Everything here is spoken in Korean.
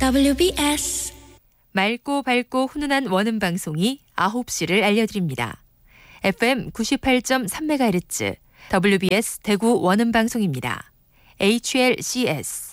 WBS 맑고 밝고 훈훈한 원음 방송이 9시를 알려드립니다. FM 98.3MHz WBS 대구 원음 방송입니다. HLCS